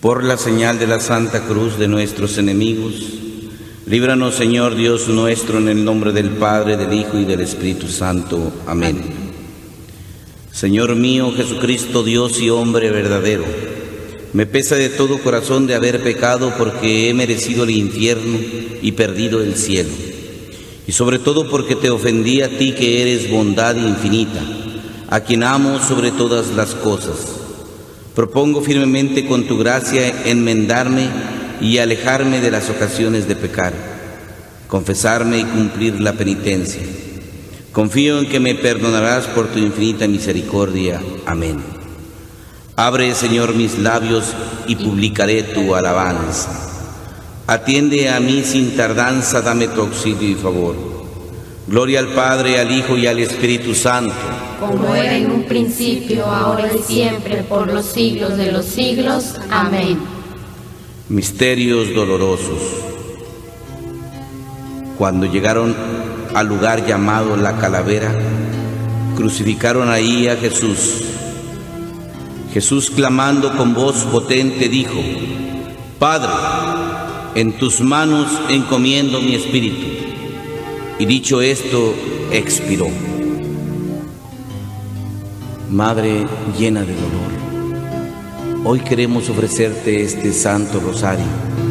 Por la señal de la Santa Cruz de nuestros enemigos, líbranos, Señor Dios nuestro, en el nombre del Padre, del Hijo y del Espíritu Santo. Amén. Señor mío, Jesucristo, Dios y hombre verdadero, me pesa de todo corazón de haber pecado, porque he merecido el infierno y perdido el cielo. Y sobre todo porque te ofendí a ti, que eres bondad infinita, a quien amo sobre todas las cosas. Propongo firmemente con tu gracia enmendarme y alejarme de las ocasiones de pecar, confesarme y cumplir la penitencia. Confío en que me perdonarás por tu infinita misericordia. Amén. Abre, Señor, mis labios y publicaré tu alabanza. Atiende a mí sin tardanza, dame tu auxilio y favor. Gloria al Padre, al Hijo y al Espíritu Santo, como era en un principio, ahora y siempre, por los siglos de los siglos. Amén. Misterios dolorosos. Cuando llegaron al lugar llamado La Calavera, crucificaron ahí a Jesús. Jesús, clamando con voz potente, dijo: Padre, en tus manos encomiendo mi espíritu. Y dicho esto, expiró. Madre llena de dolor, hoy queremos ofrecerte este Santo Rosario